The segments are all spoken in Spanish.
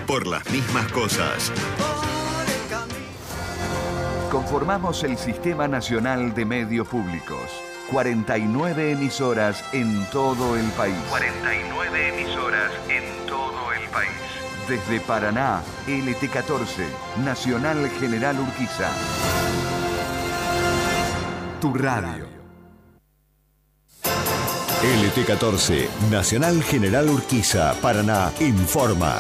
por las mismas cosas. Conformamos el Sistema Nacional de Medios Públicos. 49 emisoras en todo el país. 49 emisoras en todo el país. Desde Paraná, LT14, Nacional General Urquiza. Tu radio. LT14, Nacional General Urquiza, Paraná, informa.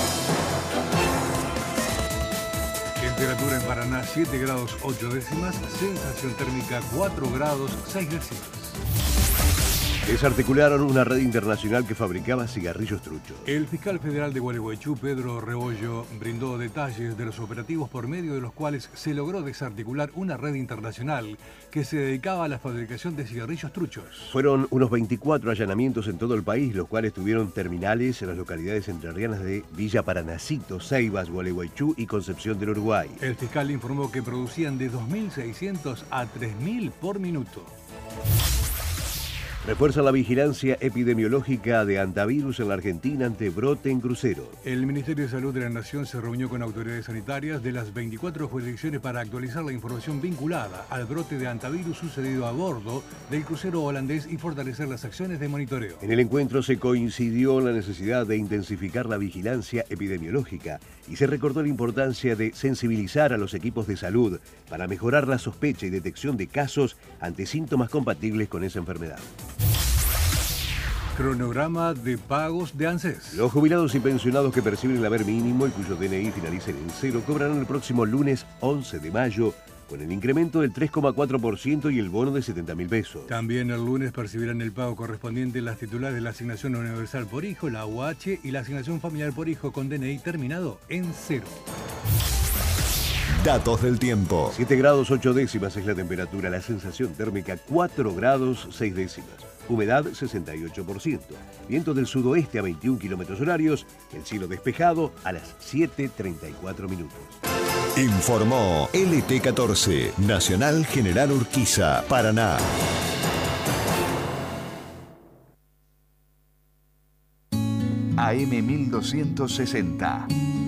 Temperatura en Paraná 7 grados 8 décimas, sensación térmica 4 grados 6 décimas. Desarticularon una red internacional que fabricaba cigarrillos truchos. El fiscal federal de Gualeguaychú, Pedro Rebollo, brindó detalles de los operativos por medio de los cuales se logró desarticular una red internacional que se dedicaba a la fabricación de cigarrillos truchos. Fueron unos 24 allanamientos en todo el país, los cuales tuvieron terminales en las localidades entrerrianas de Villa Paranacito, Ceibas, Gualeguaychú y Concepción del Uruguay. El fiscal informó que producían de 2.600 a 3.000 por minuto. Refuerza la vigilancia epidemiológica de antivirus en la Argentina ante brote en cruceros. El Ministerio de Salud de la Nación se reunió con autoridades sanitarias de las 24 jurisdicciones para actualizar la información vinculada al brote de antivirus sucedido a bordo del crucero holandés y fortalecer las acciones de monitoreo. En el encuentro se coincidió en la necesidad de intensificar la vigilancia epidemiológica y se recordó la importancia de sensibilizar a los equipos de salud para mejorar la sospecha y detección de casos ante síntomas compatibles con esa enfermedad. Cronograma de pagos de ANSES. Los jubilados y pensionados que perciben el haber mínimo y cuyo DNI finalicen en 0 cobrarán el próximo lunes 11 de mayo con el incremento del 3,4% y el bono de 70.000 pesos. También el lunes percibirán el pago correspondiente las titulares de la asignación universal por hijo, la UH, y la asignación familiar por hijo con DNI terminado en 0. Datos del tiempo. 7 grados 8 décimas es la temperatura, la sensación térmica 4 grados 6 décimas. Humedad 68%. Viento del sudoeste a 21 kilómetros horarios. El cielo despejado a las 7:34 minutos. Informó LT14, Nacional General Urquiza, Paraná. AM 1260.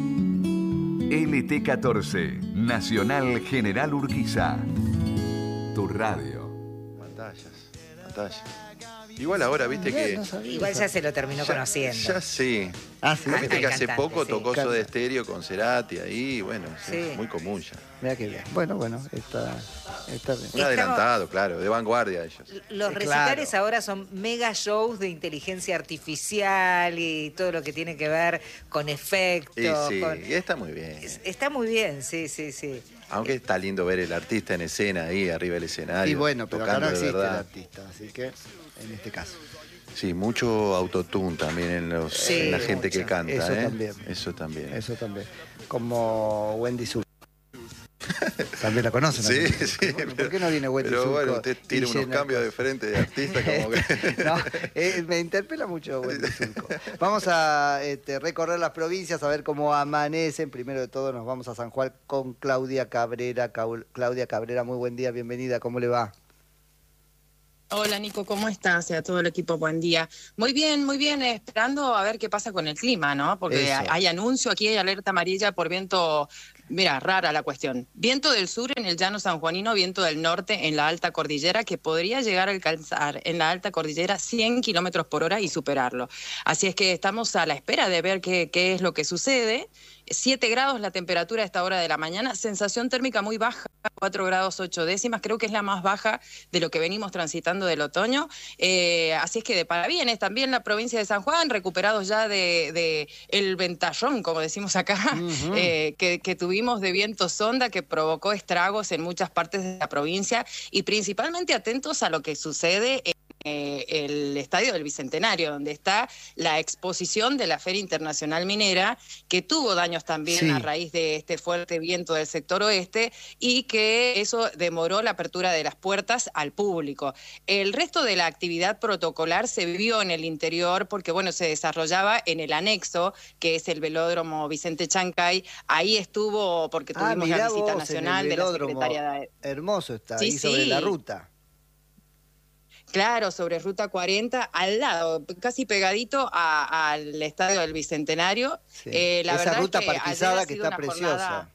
LT14, Nacional General Urquiza. Tu radio. Pantallas. Igual ahora, viste que... Igual ya se lo terminó conociendo. Ya sí. Ah, sí. Viste que hace cantante, poco sí. tocó Soda Stereo con Cerati ahí, bueno, Sí. es muy común ya. Mira qué bien. Bueno, está bien. Un adelantado, claro, de vanguardia ellos. Los recitales ahora son mega shows de inteligencia artificial y todo lo que tiene que ver con efectos. Y sí, y está muy bien. Está muy bien, sí. Aunque está lindo ver el artista en escena ahí, arriba del escenario. Y bueno, pero acá no tocando de existe el verdad. artista, así que en este caso. Sí, mucho autotune también en la gente que canta. Eso también. Eso también. Como Wendy Zulco. También la conocen. Sí. ¿Por qué no viene Wendy Pero Zulco? bueno, usted tiene unos cambios de frente de artista como que... No, me interpela mucho Wendy Zulco. Vamos a recorrer las provincias, a ver cómo amanecen. Primero de todo nos vamos a San Juan con Claudia Cabrera. Claudia Cabrera, muy buen día, bienvenida. ¿Cómo le va? Hola Nico, ¿cómo estás? Y a todo el equipo, buen día. Muy bien, esperando a ver qué pasa con el clima, ¿no? Porque hay anuncio, aquí hay alerta amarilla por viento, mira, rara la cuestión. Viento del sur en el llano sanjuanino, viento del norte en la alta cordillera, que podría llegar a alcanzar en la alta cordillera 100 kilómetros por hora y superarlo. Así es que estamos a la espera de ver qué es lo que sucede. 7 grados la temperatura a esta hora de la mañana, sensación térmica muy baja, 4 grados 8 décimas, creo que es la más baja de lo que venimos transitando del otoño, así es que de parabienes también la provincia de San Juan, recuperados ya de el ventallón, como decimos acá, que tuvimos de viento sonda que provocó estragos en muchas partes de la provincia y principalmente atentos a lo que sucede el Estadio del Bicentenario, donde está la exposición de la Feria Internacional Minera, que tuvo daños también a raíz de este fuerte viento del sector oeste y que eso demoró la apertura de las puertas al público. El resto de la actividad protocolar se vivió en el interior porque, bueno, se desarrollaba en el anexo, que es el velódromo Vicente Chancay. Ahí estuvo, porque tuvimos la visita nacional de la secretaria de... Hermoso está, ahí sobre la ruta. Claro, sobre Ruta 40, al lado, casi pegadito al Estadio del Bicentenario. Sí. La Esa verdad ruta es que parquizada que está preciosa.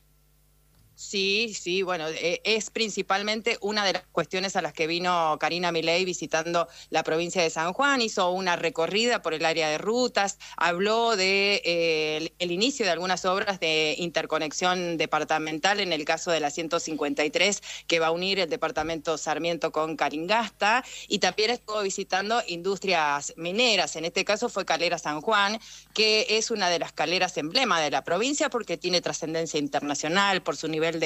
Sí, sí, bueno, es principalmente una de las cuestiones a las que vino Karina Milei visitando la provincia de San Juan. Hizo una recorrida por el área de rutas, habló de el inicio de algunas obras de interconexión departamental, en el caso de la 153, que va a unir el departamento Sarmiento con Calingasta, y también estuvo visitando industrias mineras. En este caso fue Calera San Juan, que es una de las caleras emblema de la provincia porque tiene trascendencia internacional por su nivel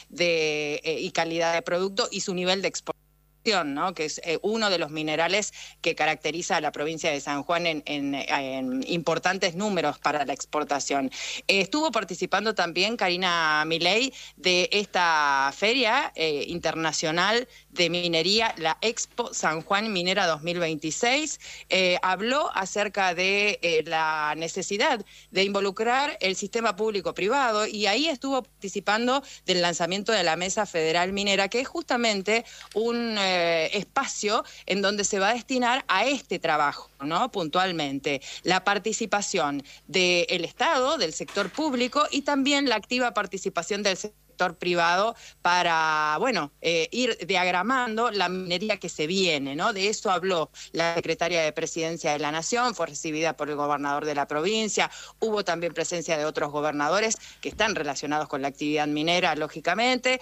y calidad de producto y su nivel de exportación, ¿no? Que es uno de los minerales que caracteriza a la provincia de San Juan en importantes números para la exportación. Estuvo participando también Karina Milei de esta feria internacional de minería, la Expo San Juan Minera 2026. Habló acerca de la necesidad de involucrar el sistema público-privado, y ahí estuvo participando del lanzamiento de la Mesa Federal Minera, que es justamente un espacio en donde se va a destinar a este trabajo, ¿no? Puntualmente, la participación del Estado, del sector público, y también la activa participación del sector privado para, bueno, ir diagramando la minería que se viene, ¿no? De eso habló la secretaria de Presidencia de la Nación, fue recibida por el gobernador de la provincia, hubo también presencia de otros gobernadores que están relacionados con la actividad minera, lógicamente,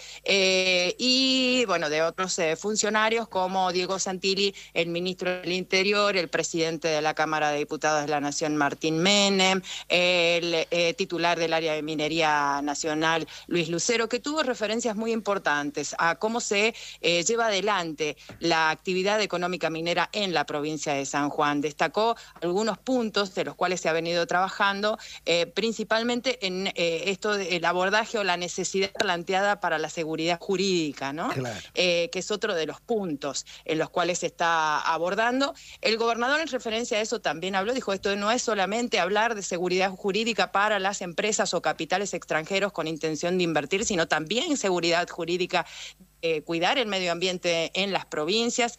y, bueno, de otros funcionarios como Diego Santilli, el ministro del Interior, el presidente de la Cámara de Diputados de la Nación, Martín Menem, el titular del área de minería nacional, Luis Lucero, que tuvo referencias muy importantes a cómo se lleva adelante la actividad económica minera en la provincia de San Juan. Destacó algunos puntos de los cuales se ha venido trabajando, principalmente en esto del abordaje o la necesidad planteada para la seguridad jurídica, ¿no? Claro. Que es otro de los puntos en los cuales se está abordando. El gobernador, en referencia a eso, también habló, dijo, esto no es solamente hablar de seguridad jurídica para las empresas o capitales extranjeros con intención de invertir, sino también seguridad jurídica, cuidar el medio ambiente en las provincias,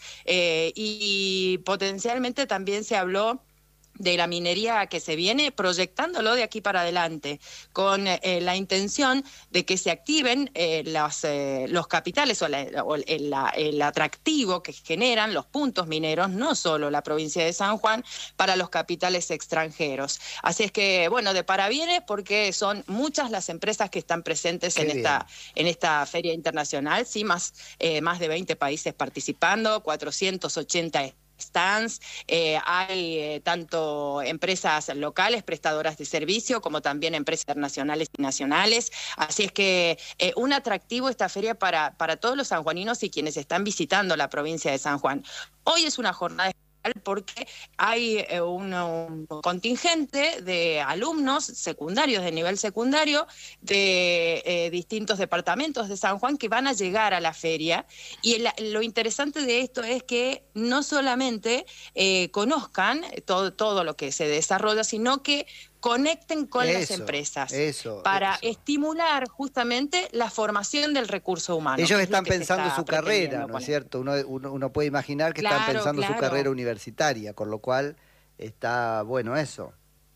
y potencialmente también se habló de la minería que se viene, proyectándolo de aquí para adelante, con la intención de que se activen los capitales o el atractivo que generan los puntos mineros, no solo la provincia de San Juan, para los capitales extranjeros. Así es que, bueno, de parabienes, porque son muchas las empresas que están presentes en esta feria internacional, sí, más de 20 países participando, 480 stands, hay tanto empresas locales, prestadoras de servicio, como también empresas internacionales y nacionales. Así es que un atractivo esta feria para todos los sanjuaninos y quienes están visitando la provincia de San Juan. Hoy es una jornada porque hay un contingente de alumnos secundarios, de nivel secundario, de distintos departamentos de San Juan que van a llegar a la feria, y lo interesante de esto es que no solamente conozcan todo lo que se desarrolla, sino que conecten con las empresas para estimular justamente la formación del recurso humano. Ellos están pensando su carrera, ¿no es cierto? Uno puede imaginar que están pensando su carrera universitaria, con lo cual está bueno eso.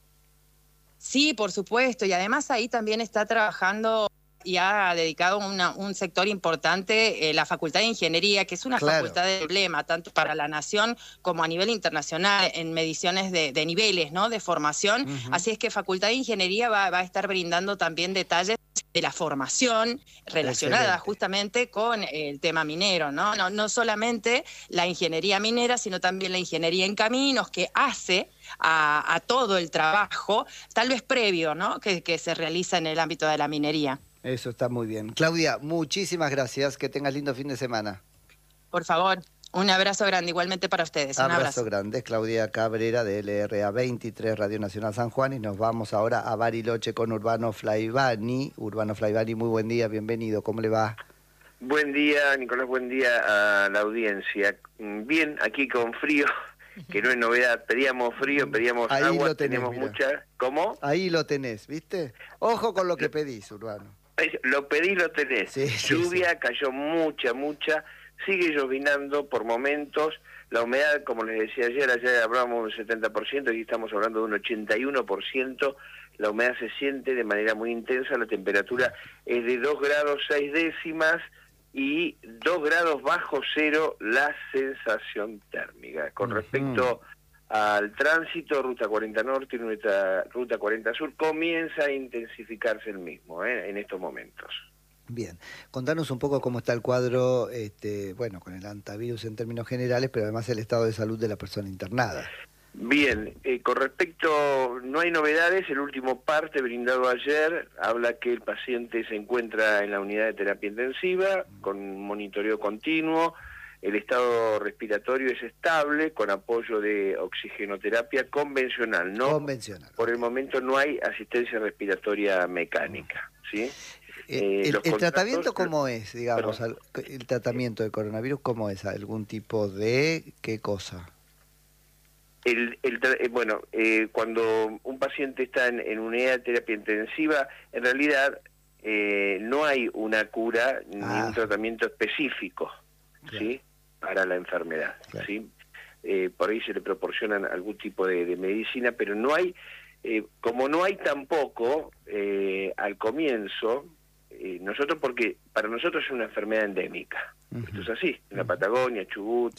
Sí, por supuesto, y además ahí también está trabajando y ha dedicado un sector importante, la Facultad de Ingeniería, que es una facultad de emblema, tanto para la nación como a nivel internacional, en mediciones de niveles, ¿no?, de formación. Así es que Facultad de Ingeniería va a estar brindando también detalles de la formación relacionada justamente con el tema minero, ¿no? No solamente la ingeniería minera, sino también la ingeniería en caminos, que hace a todo el trabajo, tal vez previo, ¿no?, que se realiza en el ámbito de la minería. Eso está muy bien. Claudia, muchísimas gracias. Que tengas lindo fin de semana. Por favor, un abrazo grande, igualmente para ustedes. Un abrazo grande. Claudia Cabrera de LRA 23, Radio Nacional San Juan. Y nos vamos ahora a Bariloche con Urbano Flaivani. Urbano Flaivani, muy buen día, bienvenido. ¿Cómo le va? Buen día, Nicolás, buen día a la audiencia. Bien, aquí con frío, que no es novedad. Pedíamos frío, pedíamos ahí agua, lo tenés, tenemos mirá. mucha... ¿Cómo? Ahí lo tenés, ¿viste? Ojo con lo que pedís, Urbano. Lo pedís, lo tenés. Sí, Lluvia, cayó mucha, sigue llovinando por momentos. La humedad, como les decía ayer hablábamos del 70%, aquí estamos hablando de un 81%. La humedad se siente de manera muy intensa, la temperatura es de 2 grados 6 décimas y 2 grados bajo cero la sensación térmica. Con respecto al tránsito, Ruta 40 Norte y Ruta 40 Sur, comienza a intensificarse el mismo en estos momentos. Bien, contanos un poco cómo está el cuadro, bueno, con el hantavirus en términos generales, pero además el estado de salud de la persona internada. Bien, con respecto, no hay novedades, el último parte brindado ayer habla que el paciente se encuentra en la unidad de terapia intensiva, con monitoreo continuo, el estado respiratorio es estable, con apoyo de oxigenoterapia convencional, ¿no? Convencional. Por el momento no hay asistencia respiratoria mecánica, ¿sí? ¿El tratamiento cómo es, digamos, el tratamiento del coronavirus cómo es? ¿Algún tipo de qué cosa? Bueno, cuando un paciente está en unidad de terapia intensiva, en realidad no hay una cura ni un tratamiento específico, ¿sí? Para la enfermedad, ¿sí? Por ahí se le proporcionan algún tipo de medicina, pero no hay, como no hay tampoco al comienzo, nosotros, porque para nosotros es una enfermedad endémica, esto es así, en la Patagonia, Chubut,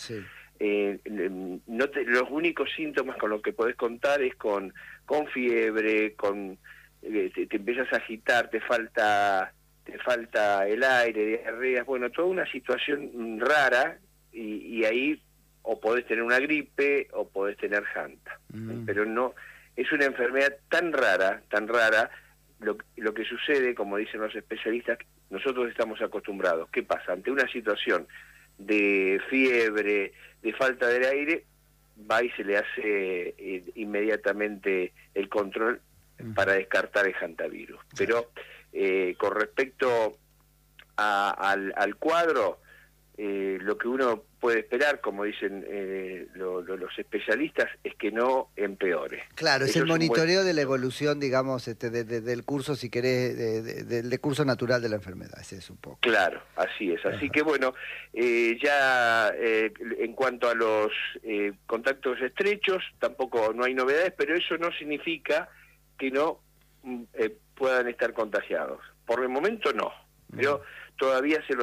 los únicos síntomas con los que podés contar es con fiebre, te empiezas a agitar, te falta el aire, diarreas, bueno, toda una situación rara, y ahí o podés tener una gripe o podés tener janta, pero no, es una enfermedad tan rara, lo que sucede, como dicen los especialistas, nosotros estamos acostumbrados. ¿Qué pasa? Ante una situación de fiebre, de falta de aire, va y se le hace inmediatamente el control para descartar el hantavirus. Pero con respecto al cuadro, lo que uno puede esperar, como dicen los especialistas, es que no empeore. Claro, es el monitoreo de la evolución, digamos, del curso, si querés, del curso natural de la enfermedad, ese es un poco. Claro, así es. Así que bueno, ya en cuanto a los contactos estrechos, tampoco no hay novedades, pero eso no significa que no puedan estar contagiados. Por el momento no, pero todavía se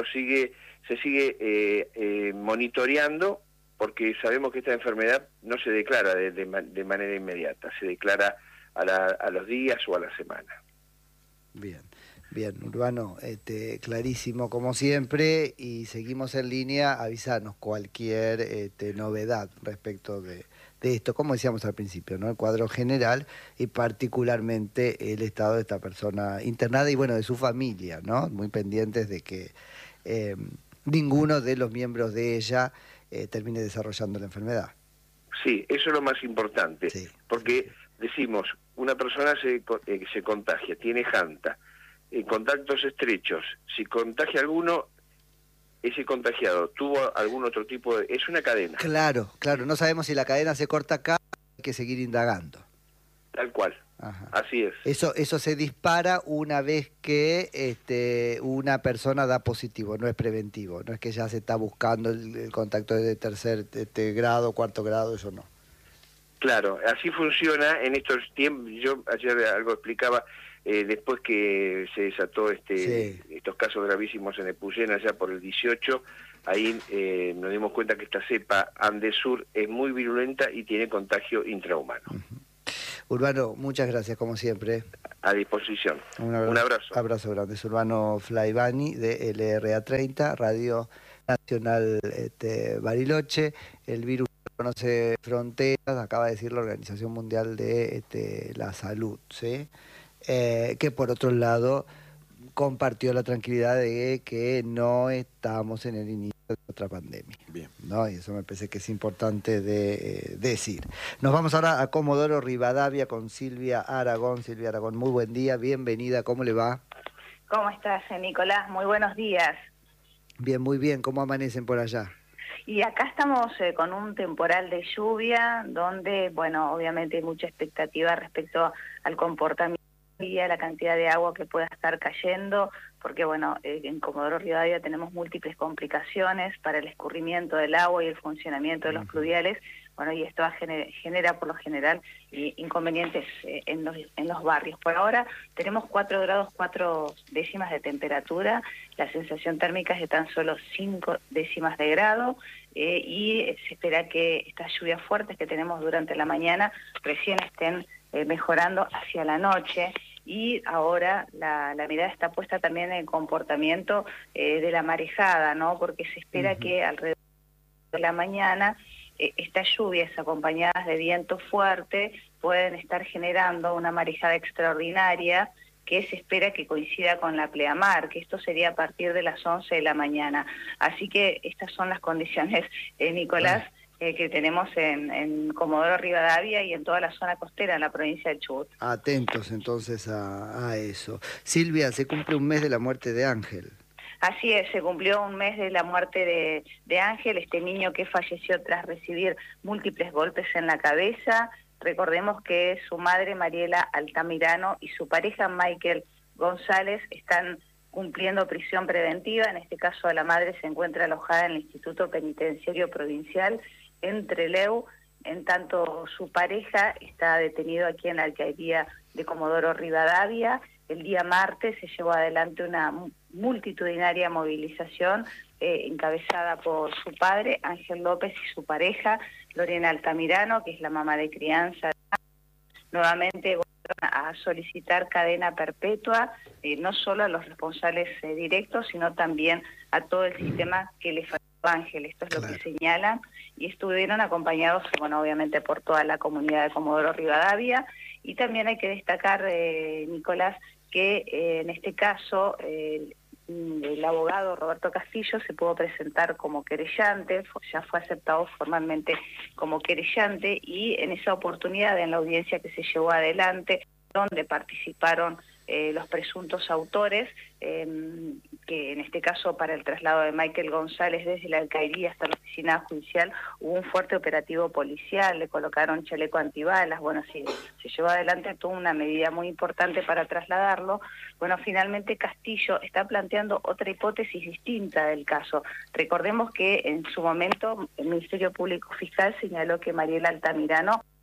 sigue monitoreando, porque sabemos que esta enfermedad no se declara de manera inmediata, se declara a los días o a la semana. Bien, Urbano, clarísimo como siempre, y seguimos en línea. Avisanos cualquier novedad respecto de esto, como decíamos al principio, ¿no? El cuadro general y particularmente el estado de esta persona internada y bueno, de su familia, ¿no? Muy pendientes de que ninguno de los miembros de ella termine desarrollando la enfermedad. Sí, eso es lo más importante, porque decimos, una persona se contagia, tiene janta, contactos estrechos, si contagia alguno, ese contagiado tuvo algún otro tipo de... Es una cadena. Claro, no sabemos si la cadena se corta acá, hay que seguir indagando. Tal cual. Ajá. Así es. Eso se dispara una vez que una persona da positivo, no es preventivo, no es que ya se está buscando el contacto de tercer grado, cuarto grado, eso no. Claro, así funciona en estos tiempos. Yo ayer algo explicaba, después que se desató estos casos gravísimos en Epuyén allá por el 18, ahí nos dimos cuenta que esta cepa Andesur es muy virulenta y tiene contagio intrahumano. Urbano, muchas gracias como siempre. A disposición. Un abrazo. Abrazo grande. Es Urbano Flaivani de LRA30, Radio Nacional Bariloche. El virus no conoce fronteras, acaba de decir la Organización Mundial de la Salud, ¿sí? Que por otro lado compartió la tranquilidad de que no estamos en el inicio de otra pandemia. Bien. ¿No? Y eso me parece que es importante de decir. Nos vamos ahora a Comodoro Rivadavia con Silvia Aragón. Silvia Aragón, muy buen día, bienvenida, ¿cómo le va? ¿Cómo estás, Nicolás? Muy buenos días. Bien, muy bien, ¿cómo amanecen por allá? Y acá estamos con un temporal de lluvia donde, bueno, obviamente hay mucha expectativa respecto al comportamiento la cantidad de agua que pueda estar cayendo, porque bueno, en Comodoro Rivadavia tenemos múltiples complicaciones para el escurrimiento del agua y el funcionamiento de los pluviales. Bueno, y esto genera por lo general inconvenientes en los barrios. Por ahora tenemos 4 grados 4 décimas de temperatura, la sensación térmica es de tan solo 5 décimas de grado, y se espera que estas lluvias fuertes que tenemos durante la mañana recién estén mejorando hacia la noche. Y ahora la mirada está puesta también en el comportamiento de la marejada, ¿no? Porque se espera que alrededor de la mañana estas lluvias acompañadas de viento fuerte pueden estar generando una marejada extraordinaria que se espera que coincida con la pleamar, que esto sería a partir de las 11 de la mañana. Así que estas son las condiciones, Nicolás, que tenemos en Comodoro Rivadavia y en toda la zona costera en la provincia de Chubut. Atentos entonces a eso. Silvia, se cumple un mes de la muerte de Ángel. Así es, se cumplió un mes de la muerte de Ángel, este niño que falleció tras recibir múltiples golpes en la cabeza. Recordemos que su madre, Mariela Altamirano, y su pareja, Michael González, están cumpliendo prisión preventiva. En este caso, la madre se encuentra alojada en el Instituto Penitenciario Provincial en Trelew, en tanto su pareja está detenido aquí en la alcaldía de Comodoro Rivadavia. El día martes se llevó adelante una multitudinaria movilización encabezada por su padre, Ángel López, y su pareja, Lorena Altamirano, que es la mamá de crianza. Nuevamente volvieron a solicitar cadena perpetua, no solo a los responsables directos, sino también a todo el sistema que le faltó a Ángel. Esto es lo que señalan, y estuvieron acompañados, bueno, obviamente por toda la comunidad de Comodoro Rivadavia. Y también hay que destacar, Nicolás, que en este caso el abogado Roberto Castillo se pudo presentar como querellante, ya fue aceptado formalmente como querellante, y en esa oportunidad, en la audiencia que se llevó adelante, donde participaron los presuntos autores, que en este caso para el traslado de Michael González desde la alcaldía hasta la oficina judicial hubo un fuerte operativo policial, le colocaron chaleco antibalas. Bueno, sí, se llevó adelante toda una medida muy importante para trasladarlo. Bueno, finalmente Castillo está planteando otra hipótesis distinta del caso. Recordemos que en su momento el Ministerio Público Fiscal señaló que Mariela Altamirano